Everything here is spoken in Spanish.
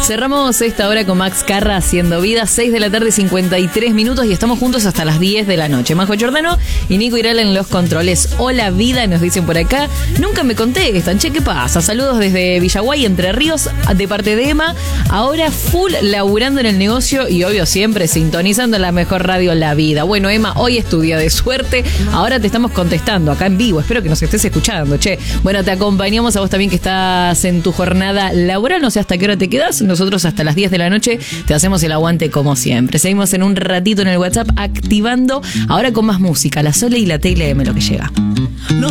Cerramos esta hora con Max Carra haciendo vida, 6 de la tarde, 53 minutos, y estamos juntos hasta las 10 de la noche. Majo Giordano y Nico Iral en los controles. Hola vida, nos dicen por acá. Nunca me contestan, che, ¿qué pasa? Saludos desde Villaguay, Entre Ríos, de parte de Emma. Ahora full laburando en el negocio y obvio siempre sintonizando la mejor radio, La Vida. Bueno, Emma, hoy es tu día de suerte. Ahora te estamos contestando acá en vivo. Espero que nos estés escuchando, che. Bueno, te acompañamos a vos también que estás en tu jornada laboral. No sé hasta qué hora te quedás. Nosotros hasta las 10 de la noche te hacemos el aguante como siempre. Seguimos en un ratito en el WhatsApp activando, ahora con más música. La Sole y la Teile M, lo que llega. No